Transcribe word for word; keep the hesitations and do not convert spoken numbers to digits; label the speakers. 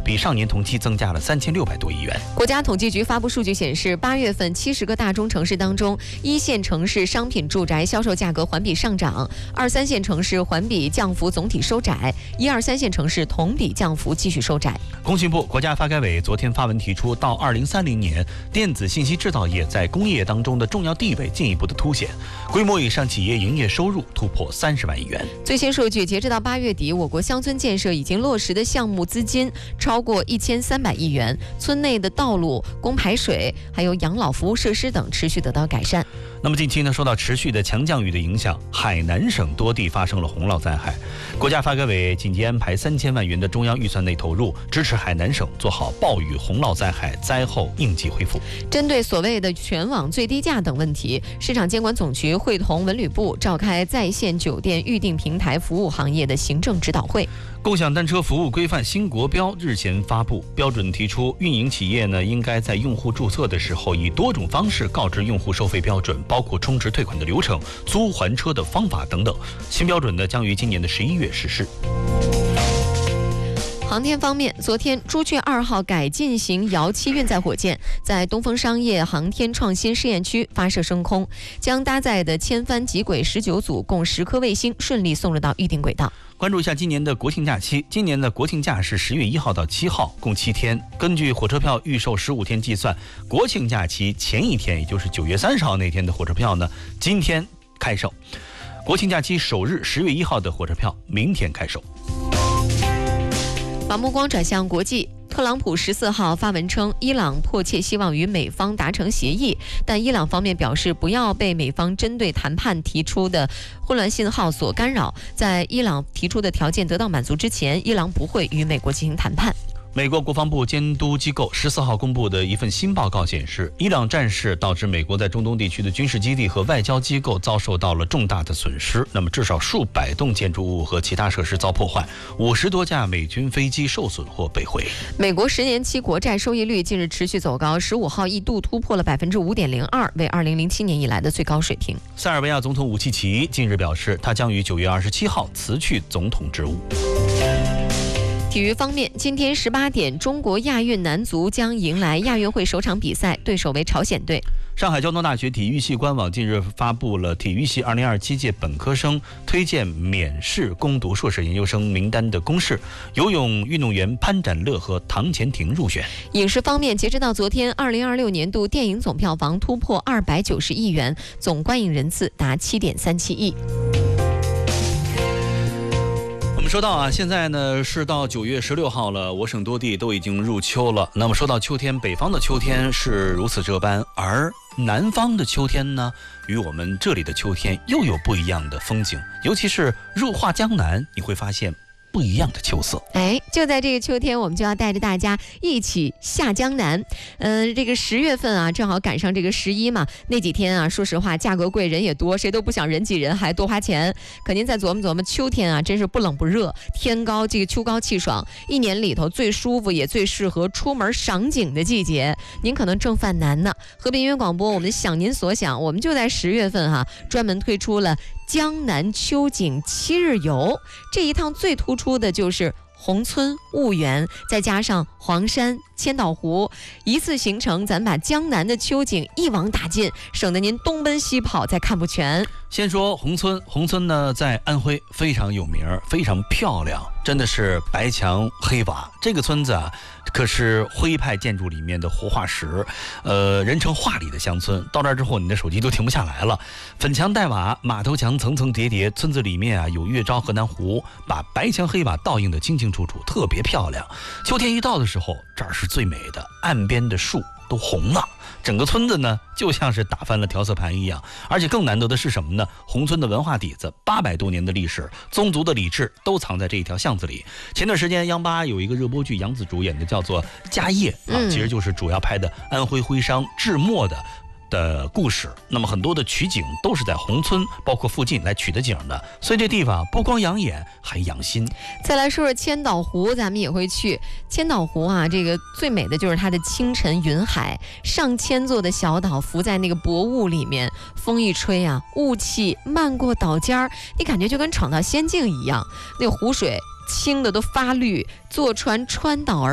Speaker 1: 比上年同期增加了三千六百多亿元。
Speaker 2: 国家统计局发布数据显示，八月份七十个大中城市当中，一线城市商品住宅销售价格环比上涨，二三线城市环比降幅总体收窄，一二三线城市同比降幅继续收窄。
Speaker 1: 工信部、国家发改委昨天发文提出，到二零三零年，电子信息制造业在工业当中的重要地位进一步的凸显，规模以上企业营业收入突破三十万亿元。
Speaker 2: 最新数据，截至到八月底，我国乡村建设已经落实的项目资金超过一千三百亿元，村内的道路、供排水，还有养老服务设施等持续得到改善。
Speaker 1: 那么近期呢，受到持续的强降雨的影响，海南省多地发生了洪涝灾害。国家发改委紧急安排三千万元的中央预算内投入，支持海南省做好暴雨洪涝灾害灾后应急恢复。
Speaker 2: 针对所谓的全网最低价等问题，市场监管总局会同文旅部召开在线酒店预订平台服务行业的行政指导会。
Speaker 1: 共享单车服务规范新国标日前发布，标准提出，运营企业呢应该在用户注册的时候，以多种方式告知用户收费标准，包括充值退款的流程、租还车的方法等等。新标准呢将于今年的十一月实施。
Speaker 2: 航天方面，昨天朱雀二号改进型遥七运载火箭在东风商业航天创新试验区发射升空，将搭载的千帆极轨十九组共十颗卫星顺利送入到预定轨道。
Speaker 1: 关注一下今年的国庆假期，今年的国庆假是十月一号到七号，共七天。根据火车票预售十五天计算，国庆假期前一天，也就是九月三十号那天的火车票呢，今天开售；国庆假期首日十月一号的火车票，明天开售。
Speaker 2: 把目光转向国际，特朗普十四号发文称，伊朗迫切希望与美方达成协议，但伊朗方面表示不要被美方针对谈判提出的混乱信号所干扰，在伊朗提出的条件得到满足之前，伊朗不会与美国进行谈判。
Speaker 1: 美国国防部监督机构十四号公布的一份新报告显示，伊朗战事导致美国在中东地区的军事基地和外交机构遭受到了重大的损失，那么至少数百栋建筑物和其他设施遭破坏，五十多架美军飞机受损或被毁。
Speaker 2: 美国十年期国债收益率近日持续走高，十五号一度突破了百分之五点零二，为二零零七年以来的最高水平。
Speaker 1: 塞尔维亚总统武契奇近日表示，他将于九月二十七号辞去总统职务。
Speaker 2: 体育方面，今天十八点，中国亚运男足将迎来亚运会首场比赛，对手为朝鲜队。
Speaker 1: 上海交通大学体育系官网近日发布了体育系二零二七届本科生推荐免试攻读硕士研究生名单的公示，游泳运动员潘展乐和唐钱婷入选。
Speaker 2: 影视方面，截止到昨天，二零二六年度电影总票房突破二百九十亿元，总观影人次达七点三七亿。
Speaker 1: 我们说到啊，现在呢是到九月十六号了，我省多地都已经入秋了。那么说到秋天，北方的秋天是如此这般，而南方的秋天呢，与我们这里的秋天又有不一样的风景。尤其是入画江南，你会发现不一样的秋色。
Speaker 2: 哎，就在这个秋天，我们就要带着大家一起下江南。嗯、呃，这个十月份啊，正好赶上这个十一嘛，那几天啊，说实话，价格贵，人也多，谁都不想人挤人还多花钱。可您再琢磨琢磨，秋天啊，真是不冷不热，天高，这个秋高气爽，一年里头最舒服也最适合出门赏景的季节。您可能正犯难呢。和平音乐广播，我们想您所想，我们就在十月份哈、啊，专门推出了江南秋景七日游。这一趟最突出的就是宏村、婺源，再加上黄山、千岛湖，一次行程咱把江南的秋景一网打尽，省得您东奔西跑再看不全。
Speaker 1: 先说宏村，宏村呢在安徽非常有名，非常漂亮，真的是白墙黑瓦。这个村子啊，可是徽派建筑里面的活化石，呃，人称画里的乡村。到这儿之后，你的手机都停不下来了。粉墙黛瓦，马头墙层层叠叠，村子里面啊有月照河南湖，把白墙黑瓦倒映得清清楚楚，特别漂亮。秋天一到的时候，这儿是最美的，岸边的树都红了，整个村子呢就像是打翻了调色盘一样。而且更难得的是什么呢？宏村的文化底子，八百多年的历史，宗族的礼制都藏在这一条巷子里。前段时间央八有一个热播剧，杨紫主演的，叫做《家业》啊，其实就是主要拍的安徽徽商制墨的的故事。那么很多的取景都是在宏村包括附近来取的景的，所以这地方不光养眼还养心。
Speaker 2: 再来说说千岛湖，咱们也会去千岛湖啊，这个最美的就是它的清晨云海，上千座的小岛浮在那个薄雾里面，风一吹啊，雾气漫过岛尖儿，你感觉就跟闯到仙境一样。那个湖水清的都发绿，坐船穿岛而